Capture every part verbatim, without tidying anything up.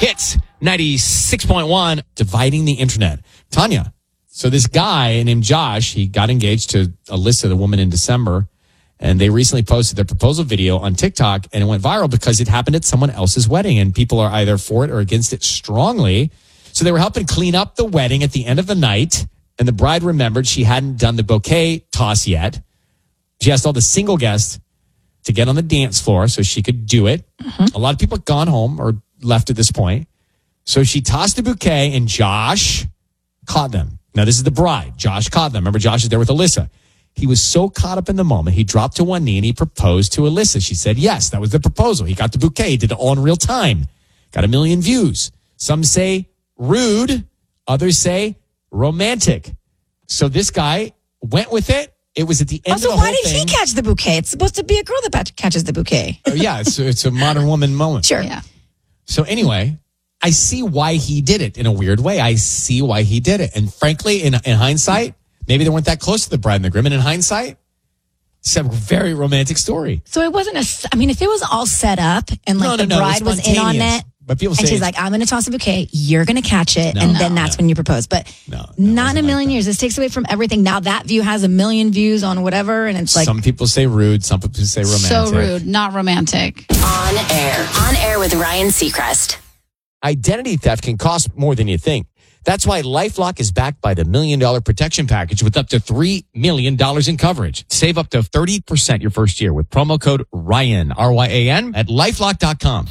Hits ninety-six point one, dividing the internet. Tanya, so this guy named Josh, he got engaged to Alyssa, the woman in December, and they recently posted their proposal video on TikTok, and it went viral because it happened at someone else's wedding, and people are either for it or against it strongly. So they were helping clean up the wedding at the end of the night, and the bride remembered she hadn't done the bouquet toss yet. She asked all the single guests to get on the dance floor so she could do it. Mm-hmm. A lot of people had gone home or left at this point. So she tossed the bouquet, and Josh caught them. Now, this is the bride. Josh caught them. Remember, Josh is there with Alyssa. He was so caught up in the moment, he dropped to one knee and he proposed to Alyssa. She said yes. That was the proposal. He got the bouquet. He did it all in real time. Got a million views. Some say rude. Others say romantic. So this guy went with it. It was at the end also, of the whole why did thing. he catch the bouquet? It's supposed to be a girl that catches the bouquet. Oh, yeah, it's, it's a modern woman moment. Sure. Yeah. So anyway, I see why he did it in a weird way. I see why he did it. And frankly, in, in hindsight, maybe they weren't that close to the bride and the groom. And in hindsight, it's a very romantic story. So it wasn't a, I mean, if it was all set up and like No, the no, no, bride it was was in on spontaneous. it. But people And say she's it's- like, I'm going to toss a bouquet. You're going to catch it. No, and no, then that's no. when you propose. But No, no, it not in a wasn't million like years. This takes away from everything. Now that view has a million views on whatever. And it's like, some people say rude, some people say romantic. So rude, not romantic. On air. On air with Ryan Seacrest. Identity theft can cost more than you think. That's why LifeLock is backed by the Million Dollar Protection Package with up to three million dollars in coverage. Save up to thirty percent your first year with promo code Ryan, R Y A N, at lifelock dot com.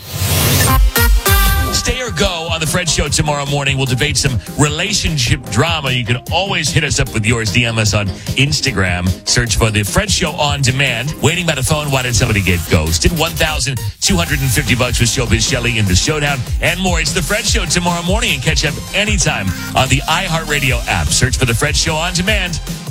Stay or go on The Fred Show tomorrow morning. We'll debate some relationship drama. You can always hit us up with yours. D M us on Instagram. Search for The Fred Show on demand. Waiting by the phone. Why did somebody get ghosted? one thousand two hundred fifty bucks with Showbiz Shelley in the Showdown and more. It's The Fred Show tomorrow morning, and catch up anytime on the iHeartRadio app. Search for The Fred Show on demand.